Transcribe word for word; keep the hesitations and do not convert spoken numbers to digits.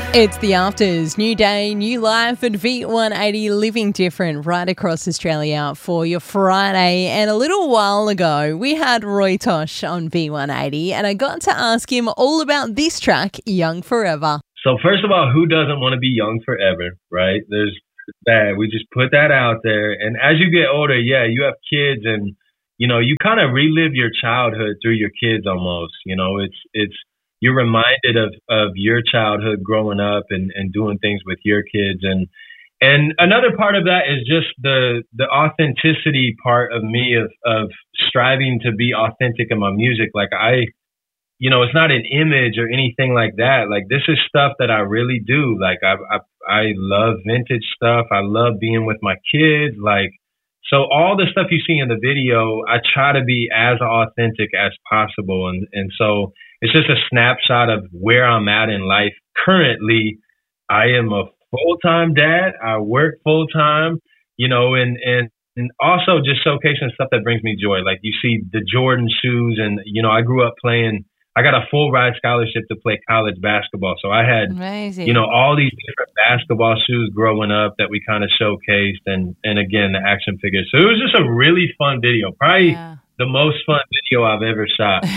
It's the Afters. New day, new life at V one eighty, living different right across Australia for your Friday. And a little while ago, we had Roy Tosh on V one eighty, and I got to ask him all about this track, Young Forever. So first of all, who doesn't want to be young forever, right? There's that. We just put that out there. And as you get older, yeah, you have kids and, you know, you kind of relive your childhood through your kids almost. You know, it's, it's, you're reminded of, of your childhood growing up and, and doing things with your kids. And, and another part of that is just the, the authenticity part of me of, of striving to be authentic in my music. Like I, you know, it's not an image or anything like that. Like this is stuff that I really do. Like I, I, I love vintage stuff. I love being with my kids. Like, so all the stuff you see in the video, I try to be as authentic as possible. And, and so it's just a snapshot of where I'm at in life. Currently, I am a full-time dad. I work full-time, you know, and, and, and also just showcasing stuff that brings me joy. Like you see the Jordan shoes and, you know, I grew up playing, I got a full ride scholarship to play college basketball. So I had, Amazing. you know, all these different basketball shoes growing up that we kind of showcased. And, and again, the action figures. So it was just a really fun video. Probably yeah. the most fun video I've ever shot.